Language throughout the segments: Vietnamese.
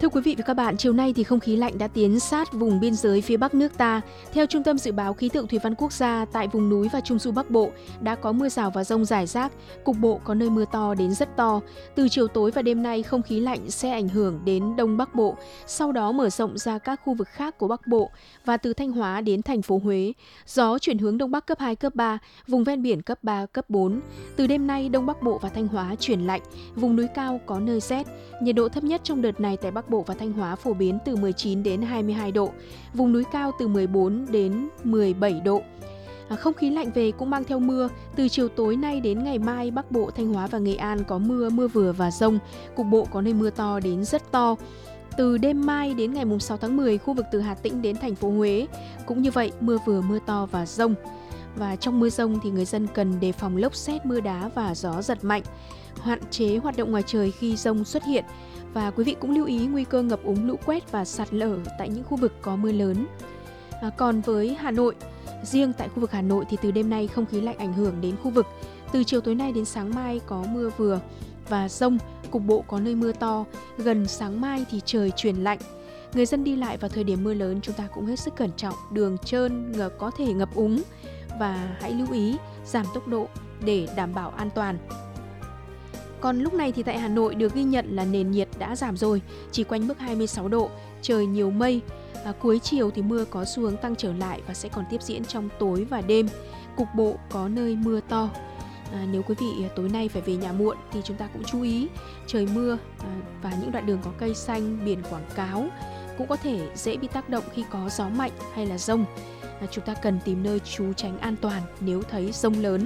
Thưa quý vị và các bạn, chiều nay thì không khí lạnh đã tiến sát vùng biên giới phía Bắc nước ta. Theo Trung tâm Dự báo Khí tượng Thủy văn Quốc gia, tại vùng núi và Trung du Bắc Bộ đã có mưa rào và dông rải rác, cục bộ có nơi mưa to đến rất to. Từ chiều tối và đêm nay, không khí lạnh sẽ ảnh hưởng đến Đông Bắc Bộ, sau đó mở rộng ra các khu vực khác của Bắc Bộ và từ Thanh Hóa đến thành phố Huế. Gió chuyển hướng Đông Bắc cấp 2, cấp 3, vùng ven biển cấp 3, cấp 4. Từ đêm nay, Đông Bắc Bộ và Thanh Hóa chuyển lạnh, vùng núi cao có nơi rét. Nhiệt độ thấp nhất trong đợt này tại Bắc Bộ và Thanh Hóa phổ biến từ 19 đến 22 độ, vùng núi cao từ 14 đến 17 độ. Không khí lạnh về cũng mang theo mưa. Từ chiều tối nay đến ngày mai, Bắc Bộ, Thanh Hóa và Nghệ An có mưa, mưa vừa và dông. Cục bộ có nơi mưa to đến rất to. Từ đêm mai đến ngày 6 tháng 10, khu vực từ Hà Tĩnh đến thành phố Huế cũng như vậy, mưa vừa, mưa to và dông. Và trong mưa dông thì người dân cần đề phòng lốc sét, mưa đá và gió giật mạnh. Hạn chế hoạt động ngoài trời khi dông xuất hiện. Và quý vị cũng lưu ý nguy cơ ngập úng, lũ quét và sạt lở tại những khu vực có mưa lớn. Còn với Hà Nội, riêng tại khu vực Hà Nội thì từ đêm nay không khí lạnh ảnh hưởng đến khu vực. Từ chiều tối nay đến sáng mai có mưa vừa và dông, cục bộ có nơi mưa to. Gần sáng mai thì trời chuyển lạnh. Người dân đi lại vào thời điểm mưa lớn chúng ta cũng hết sức cẩn trọng, đường trơn có thể ngập úng và hãy lưu ý giảm tốc độ để đảm bảo an toàn. Còn lúc này thì tại Hà Nội được ghi nhận là nền nhiệt đã giảm rồi, chỉ quanh mức 26 độ, trời nhiều mây. Cuối chiều thì mưa có xu hướng tăng trở lại và sẽ còn tiếp diễn trong tối và đêm. Cục bộ có nơi mưa to. Nếu quý vị tối nay phải về nhà muộn thì chúng ta cũng chú ý trời mưa và những đoạn đường có cây xanh, biển quảng cáo cũng có thể dễ bị tác động khi có gió mạnh hay là dông. Chúng ta cần tìm nơi trú tránh an toàn nếu thấy dông lớn.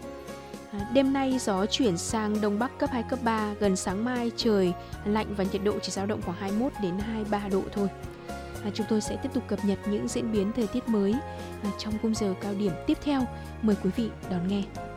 Đêm nay gió chuyển sang Đông Bắc cấp 2, cấp 3, gần sáng mai trời lạnh và nhiệt độ chỉ dao động khoảng 21 đến 23 độ thôi. Chúng tôi sẽ tiếp tục cập nhật những diễn biến thời tiết mới trong khung giờ cao điểm tiếp theo. Mời quý vị đón nghe.